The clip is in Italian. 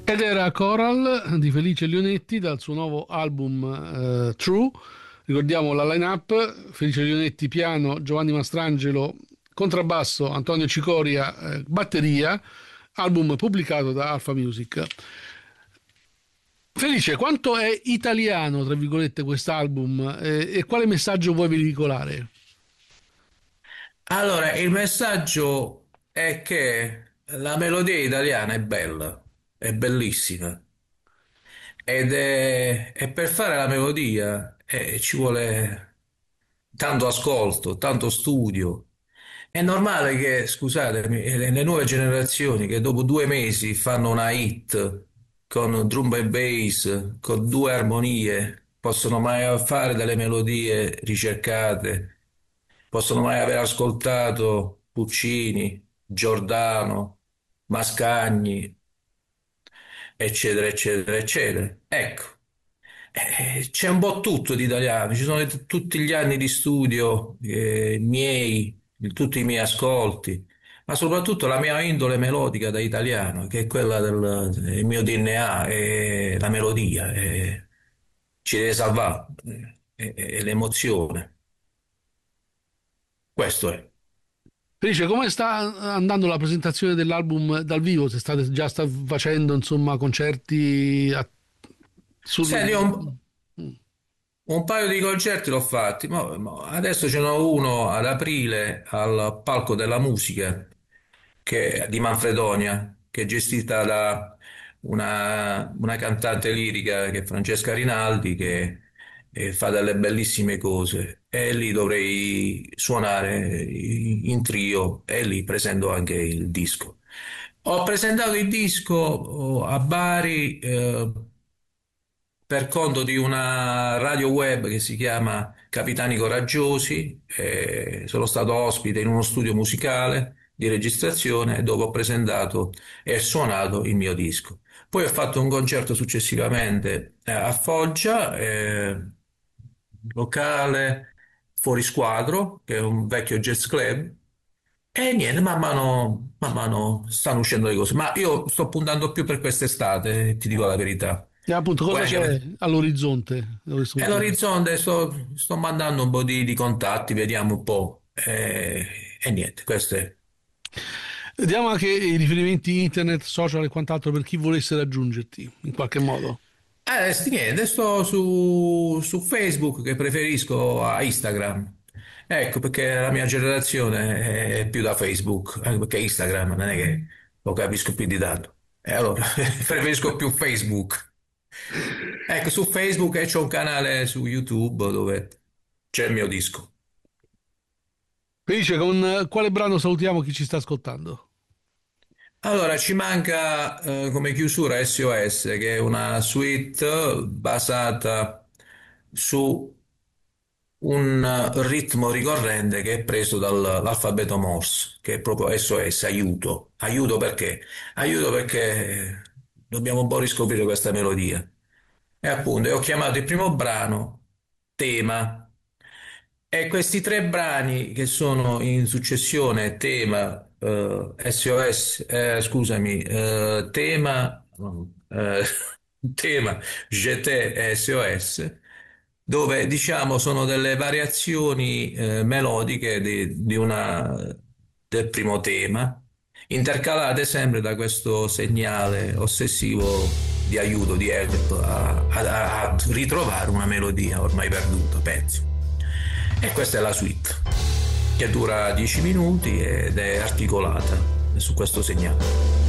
Ed era Coral di Felice Leonetti dal suo nuovo album True. Ricordiamo la line-up: Felice Leonetti piano, Giovanni Mastrangelo contrabbasso, Antonio Cicoria batteria, album pubblicato da Alpha Music. Felice, quanto è italiano, tra virgolette, quest'album e quale messaggio vuoi veicolare? Allora, il messaggio è che la melodia italiana è bella, è bellissima e per fare la melodia ci vuole tanto ascolto, tanto studio. È normale che, scusatemi, le nuove generazioni che dopo 2 mesi fanno una hit con drum and bass, con due armonie, possono mai fare delle melodie ricercate, possono mai aver ascoltato Puccini, Giordano, Mascagni, eccetera, eccetera, eccetera. Ecco, c'è un po' tutto di italiano, ci sono tutti gli anni di studio miei, di tutti i miei ascolti, ma soprattutto la mia indole melodica da italiano, che è quella del mio DNA, è la melodia, ci deve salvare, è l'emozione. Questo è. Felice, come sta andando la presentazione dell'album dal vivo? Se state già facendo, insomma, concerti Senti, sul... un paio di concerti l'ho fatti, adesso ce n'ho uno ad aprile al Palco della Musica di Manfredonia, che è gestita da una cantante lirica che è Francesca Rinaldi, che fa delle bellissime cose. E lì dovrei suonare in trio e lì presento anche il disco. Ho presentato il disco a Bari per conto di una radio web che si chiama Capitani Coraggiosi. Sono stato ospite in uno studio musicale di registrazione dove ho presentato e suonato il mio disco. Poi ho fatto un concerto successivamente a Foggia, locale Fuori Squadro, che è un vecchio jazz club. E niente, man mano stanno uscendo le cose, ma io sto puntando più per quest'estate, ti dico la verità. E appunto, Poi cosa anche c'è per... all'orizzonte? E all'orizzonte sto mandando un po' di contatti, vediamo un po'. E niente, questo è. Diamo anche i riferimenti internet, social e quant'altro per chi volesse raggiungerti in qualche modo. Sti niente, sto su Facebook che preferisco a Instagram. Ecco perché la mia generazione è più da Facebook, anche perché Instagram non è che lo capisco più di tanto. E allora preferisco più Facebook. Ecco, su Facebook e c'è un canale su YouTube dove c'è il mio disco. Felice, con quale brano salutiamo chi ci sta ascoltando? Allora, ci manca come chiusura SOS, che è una suite basata su un ritmo ricorrente che è preso dall'alfabeto Morse, che è proprio SOS, aiuto. Aiuto perché? Aiuto perché dobbiamo un po' riscoprire questa melodia. E appunto, ho chiamato il primo brano Tema. E questi tre brani che sono in successione, tema, SOS, scusami, tema, tema, GT e SOS, dove diciamo sono delle variazioni melodiche del primo tema, intercalate sempre da questo segnale ossessivo di aiuto, di help a ritrovare una melodia ormai perduta, penso. E questa è la suite, che dura 10 minuti ed è articolata su questo segnale.